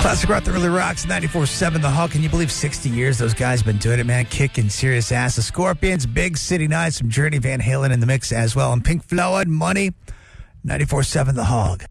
Classic rock that really rocks. 94.7 The Hog. Can you believe 60 years those guys been doing it, man? Kicking serious ass. The Scorpions, Big City Nights, some Journey, Van Halen in the mix as well. And Pink Floyd, Money. 94.7 The Hog.